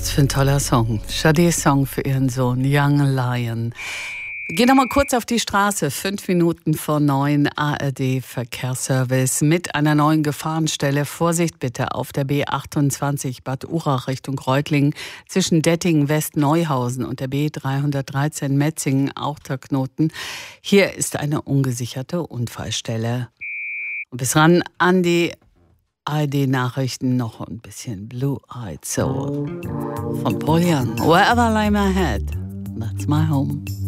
Was für ein toller Song. Shadés Song für ihren Sohn, Young Lion. Wir gehen noch mal kurz auf die Straße. 5 Minuten vor 9, ARD Verkehrsservice mit einer neuen Gefahrenstelle. Vorsicht bitte auf der B28 Bad Urach Richtung Reutlingen zwischen Dettingen West Neuhausen und der B313 Metzingen, auch der Knoten. Hier ist eine ungesicherte Unfallstelle. Und bis ran an die ARD-Nachrichten noch ein bisschen Blue-Eyed Soul von Paul Young. Wherever I lay my head, that's my home.